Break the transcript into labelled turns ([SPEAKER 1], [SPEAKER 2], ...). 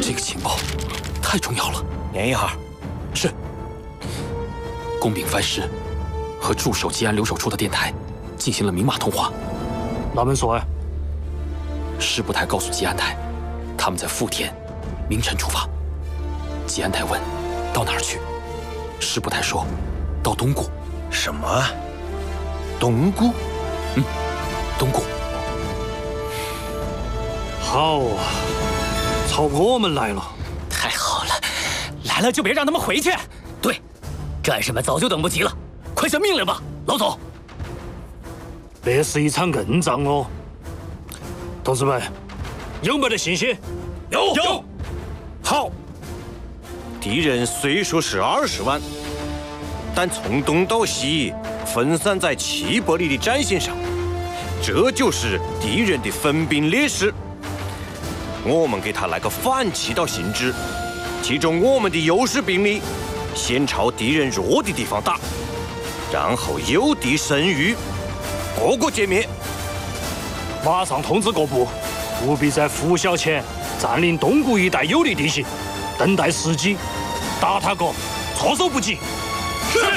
[SPEAKER 1] 这个情报太重要了，
[SPEAKER 2] 念一下。
[SPEAKER 1] 是。公秉藩师和驻守吉安留守处的电台进行了明码通话。
[SPEAKER 3] 哪门说呀？
[SPEAKER 1] 师部台告诉吉安台，他们在富田明晨出发。吉安台问到哪儿去，师部台说到东固。
[SPEAKER 2] 什么？东固？
[SPEAKER 1] 东固。
[SPEAKER 3] 好啊，朝我们来了。
[SPEAKER 4] 太好了，来了就别让他们回去。对，战士们早就等不及了，快下命令吧，老总。
[SPEAKER 3] 这是一场硬仗哦，同志们，有没得信心？
[SPEAKER 2] 有。好。敌人虽说是20万，但从东到西分散在700里的战线上，这就是敌人的分兵劣势。我们给他来个反其道行之，集中我们的优势兵力，先朝敌人弱的地方打，然后诱敌生余，个个歼灭。
[SPEAKER 3] 马上通知各部，务必在拂晓前占领东固一带有利地形，等待时机，打他个措手不及。